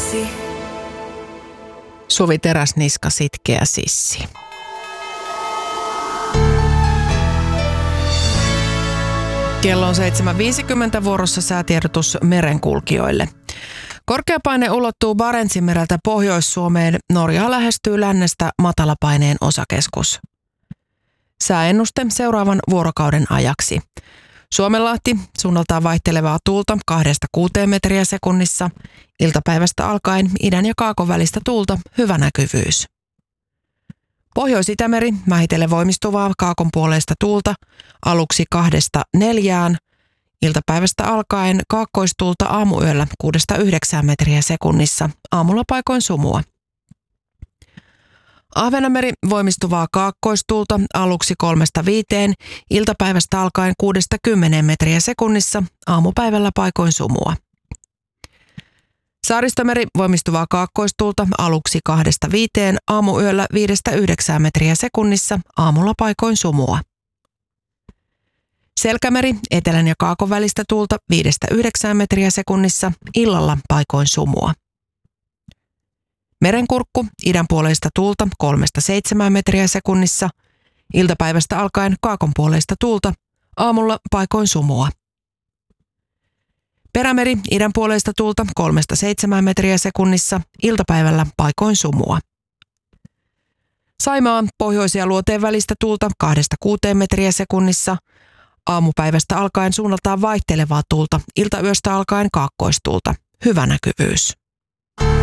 Suvi Teräsniska, Sitkeä sissi. Kello on 7.50, vuorossa säätiedotus merenkulkijoille. Korkeapaine ulottuu Barentsinmereltä Pohjois-Suomeen. Norjaa lähestyy lännestä matalapaineen osakeskus. Sääennuste seuraavan vuorokauden ajaksi. Suomenlahti, suunnaltaan vaihtelevaa tuulta 2-6 metriä sekunnissa. Iltapäivästä alkaen idän ja kaakon välistä tuulta, hyvä näkyvyys. Pohjois-Itämeri, vähitellen voimistuvaa kaakonpuoleista tuulta, aluksi 2-4. Iltapäivästä alkaen kaakkoistuulta aamuyöllä 6-9 metriä sekunnissa, aamulla paikoin sumua. Ahvenanmeri, voimistuvaa kaakkoistuulta, aluksi 3-5, iltapäivästä alkaen 6-10 metriä sekunnissa, aamupäivällä paikoin sumua. Saaristomeri, voimistuvaa kaakkoistuulta, aluksi 2-5, aamuyöllä 5-9 metriä sekunnissa, aamulla paikoin sumua. Selkämeri, etelän ja kaakon välistä tuulta 5-9 metriä sekunnissa, illalla paikoin sumua. Merenkurkku, idänpuoleista tuulta 3-7 metriä sekunnissa, iltapäivästä alkaen kaakonpuoleista tuulta, aamulla paikoin sumua. Perämeri, idänpuoleista tuulta 3-7 metriä sekunnissa, iltapäivällä paikoin sumua. Saimaa, pohjoisia luoteen välistä tuulta 2-6 metriä sekunnissa, aamupäivästä alkaen suunnaltaan vaihtelevaa tuulta, iltayöstä alkaen kaakkoistuulta, hyvä näkyvyys.